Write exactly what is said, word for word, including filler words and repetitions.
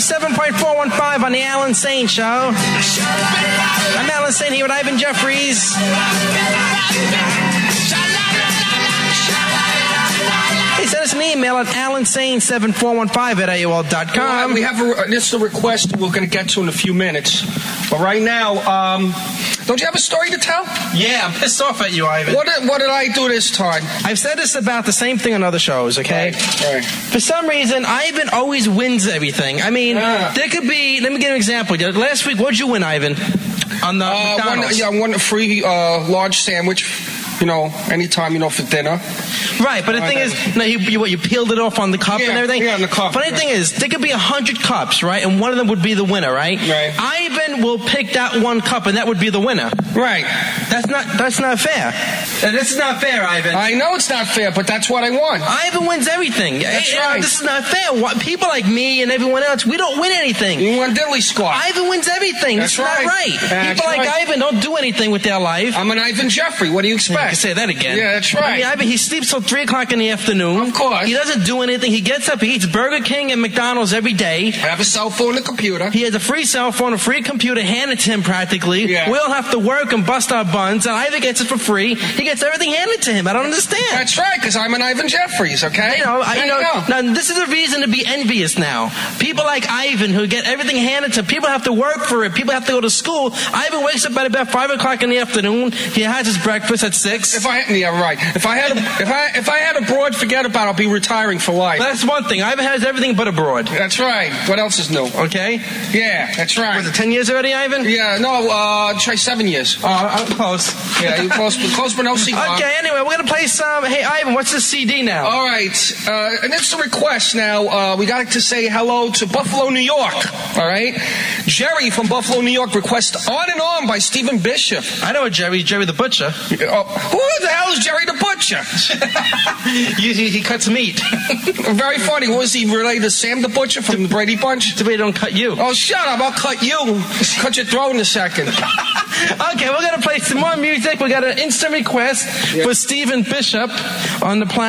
seven point four one five on the Alan Sane Show. I'm Alan Sane here with Ivan Jeffries. Hey, send us an email at alan sane seven four one five at A O L dot com. Well, we have a, this is a request we're going to get to in a few minutes. But right now, um, don't you have a story to tell? Yeah, I'm pissed off at you, Ivan. What did, what did I do this time? I've said this about the same thing on other shows, okay? Right, right. For some reason, Ivan always wins everything. I mean, Yeah. there could be, let me give you an example. Last week, what'd you win, Ivan? On the Uh, McDonald's. one, yeah, I won a free uh, large sandwich, you know, anytime, you know, for dinner. Right, but the thing is, you, know, you, you, what, you peeled it off on the cup Yeah, and everything? yeah, on the cup, Funny yeah. thing is, there could be a hundred cups, right? And one of them would be the winner, right? Right. Ivan will pick that one cup, and that would be the winner. Right. That's not that's not fair. And this is not fair, Ivan. I know it's not fair, but that's what I want. Ivan wins everything. That's You know, right. This is not fair. What- People like me and everyone else, we don't win anything. You want diddly squat. Ivan wins everything. That's That's not right. right. That's People like right. Ivan don't do anything with their life. I'm an Ivan Jeffrey. What do you I expect? can say that again. Yeah, that's right. I mean, Ivan, he sleeps till three o'clock in the afternoon. Of course. He doesn't do anything. He gets up, he eats Burger King and McDonald's every day. I have a cell phone and a computer. He has a free cell phone, a free computer handed to him practically. Yeah. We all have to work and bust our buns, and Ivan gets it for free. He gets everything handed to him. I don't understand. That's right, because I'm an Ivan Jeffries, okay? You know, I, There you know, you go. now this is a reason to be envious now. People like Ivan who get everything handed to them, people have to work for it, people have to go to school. Ivan wakes up at about five o'clock in the afternoon. He has his breakfast at six. If I yeah right. If I had a, if I if I had a broad, forget about it. I'll be retiring for life. That's one thing. Ivan has everything but abroad. That's right. What else is new? Okay? Yeah, that's right. Was it ten years already, Ivan? Yeah, no, uh, try seven years. Oh, I'm close. Yeah, you close, close but no cigar. Okay, anyway, we're going to play some. Hey, Ivan, what's the C D now? All right, uh, and it's a request now. Uh, we got to say hello to Buffalo, New York. All right, Jerry from Buffalo, New York requests "On and On" by Stephen Bishop. I know a Jerry, Jerry the Butcher. Oh, who the hell is Jerry the Butcher? he, he, he cuts meat. Very funny. Was he related to Sam the Butcher from the Brady Bunch? Too bad he don't cut you. Oh, shut up! I'll cut you. Cut your throat in a second. Okay, we're going to play some more music. We got an instant request Yeah. for Stephen Bishop on the planet.